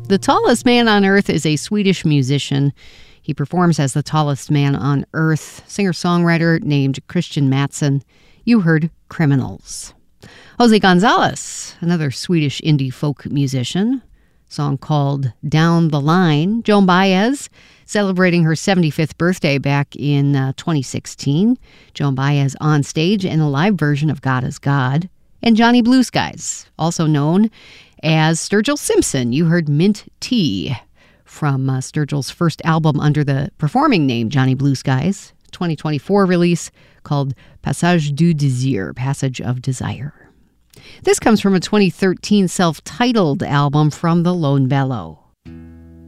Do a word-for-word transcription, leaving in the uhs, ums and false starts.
The Tallest Man on Earth is a Swedish musician. He performs as the tallest man on earth, singer-songwriter named Christian Mattsson. You heard Criminals. Jose Gonzalez, another Swedish indie folk musician, song called Down the Line. Joan Baez, celebrating her seventy-fifth birthday back in uh, twenty sixteen. Joan Baez on stage in a live version of God is God. And Johnny Blue Skies, also known as Sturgill Simpson. You heard Mint Tea from uh, Sturgill's first album under the performing name Johnny Blue Skies, twenty twenty-four release called Passage du Désir, Passage of Desire. This comes from a twenty thirteen self-titled album from the Lone Bellow.